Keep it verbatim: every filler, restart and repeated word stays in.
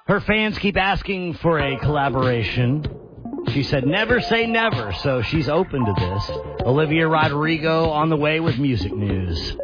Her fans keep asking for a collaboration. She said never say never, so she's open to this. Olivia Rodrigo on the way with music news.